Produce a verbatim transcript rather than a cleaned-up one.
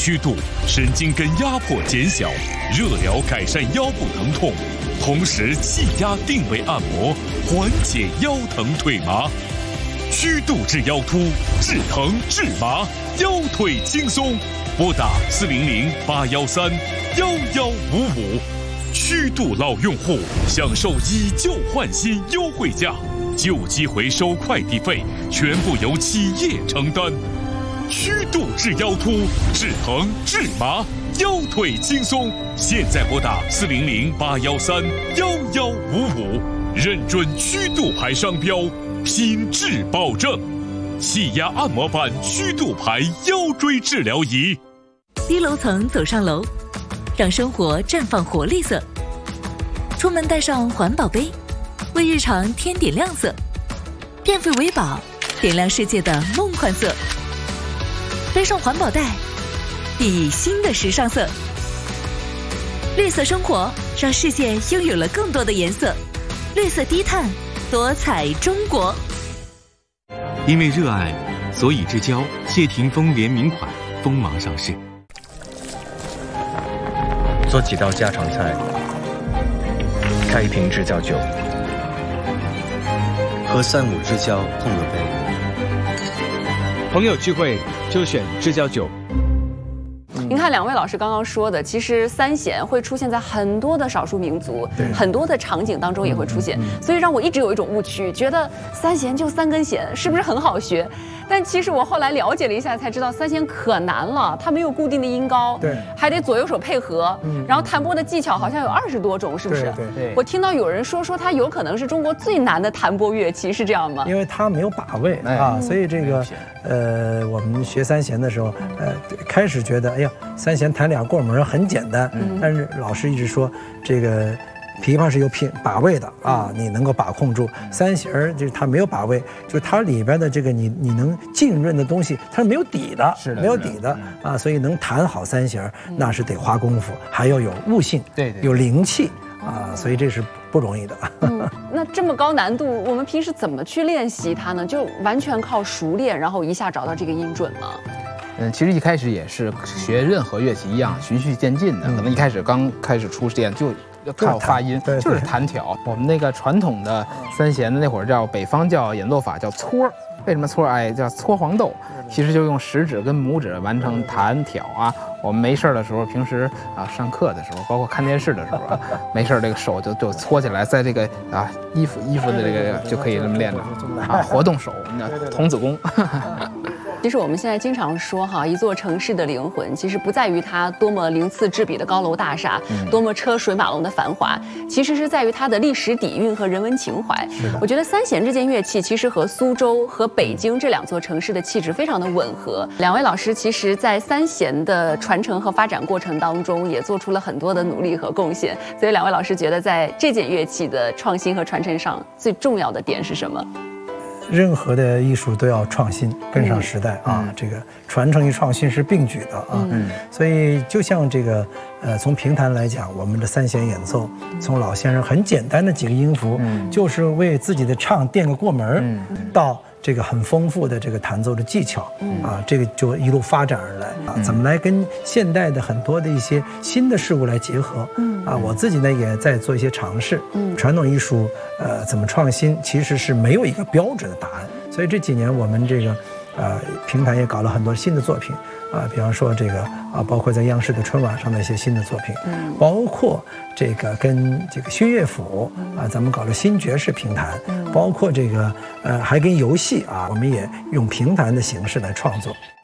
曲度，神经根压迫减小，热疗改善腰部疼痛，同时气压定位按摩，缓解腰疼腿麻。曲度治腰突，治疼治麻，腰腿轻松。拨打四零零八幺三幺幺五五。曲度老用户享受以旧换新优惠价，旧机回收快递费全部由企业承担。曲度治腰突，治疼治麻，腰腿轻松。现在拨打四零零八幺三幺幺五五，认准曲度牌商标，品质保证。气压按摩板曲度牌腰椎治疗仪。 低楼层走上楼，让生活绽放活力色。出门带上环保杯，为日常添点亮色。变废为宝，点亮世界的梦幻色。背上环保袋，熠熠新的时尚色。绿色生活，让世界拥有了更多的颜色。绿色低碳，多彩中国。 因为热爱，所以之交谢霆锋联名款锋芒上市。 做几道家常菜，开一瓶知交酒，和三五知交碰个杯。 朋友聚会就选知交酒。 您看，两位老师刚刚说的，其实三弦会出现在很多的少数民族、很多的场景当中也会出现，所以让我一直有一种误区，觉得三弦就三根弦，是不是很好学？但其实我后来了解了一下，才知道三弦可难了，它没有固定的音高， 对， 还得左右手配合，嗯，然后弹拨的技巧好像有二十多种，是不是？ 对对对。 我听到有人说说它有可能是中国最难的弹拨乐器，是这样吗？ 因为它没有把位啊，所以这个呃，我们学三弦的时候，呃，开始觉得哎呀，三弦弹俩过门很简单，嗯，但是老师一直说这个。琵琶是有品把位的啊，你能够把控住。三弦儿就是它没有把位，就是它里边的这个你你能浸润的东西，它是没有底的， 是的， 没有底的啊，所以能弹好三弦儿，那是得花功夫，还要有悟性， 对对， 有灵气啊，所以这是不容易的。 嗯，那这么高难度，我们平时怎么去练习它呢？就完全靠熟练，然后一下找到这个音准吗？ 嗯，其实一开始也是学任何乐器一样，循序渐进的。可能一开始刚开始初练就要靠发音，就是弹调。我们那个传统的三弦的那会儿叫北方叫演奏法叫搓，为什么搓？哎，叫搓黄豆，其实就用食指跟拇指完成弹挑啊。我们没事的时候，平时啊上课的时候，包括看电视的时候啊，没事这个手就就搓起来，在这个啊衣服衣服的这个就可以这么练着啊，活动手，那童子功。 其实我们现在经常说哈，一座城市的灵魂其实不在于它多么鳞次栉比的高楼大厦，嗯、多么车水马龙的繁华，其实是在于它的历史底蕴和人文情怀。我觉得三弦这件乐器其实和苏州和北京这两座城市的气质非常的吻合。两位老师其实在三弦的传承和发展过程当中也做出了很多的努力和贡献。所以两位老师觉得在这件乐器的创新和传承上最重要的点是什么？ 任何的艺术都要创新，跟上时代啊！嗯、这个传承与创新是并举的啊！嗯，所以就像这个，呃，从评弹来讲，我们的三弦演奏，从老先生很简单的几个音符，嗯，就是为自己的唱垫个过门，嗯，到这个很丰富的这个弹奏的技巧，嗯啊，这个就一路发展而来啊！怎么来跟现代的很多的一些新的事物来结合？嗯啊，我自己呢也在做一些尝试。嗯，传统艺术，呃，怎么创新，其实是没有一个标准的答案。所以这几年我们这个，呃，评弹也搞了很多新的作品啊，比方说这个啊，包括在央视的春晚上的一些新的作品，嗯，包括这个跟这个新乐府啊，咱们搞了新爵士评弹，包括这个呃，还跟游戏啊，我们也用评弹的形式来创作。